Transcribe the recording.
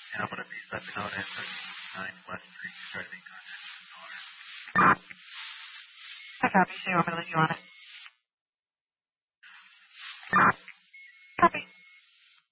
And I'm going to be let me know that 9 West Street. Try to make contact with his daughter. I copy, so I'm going to leave you on it.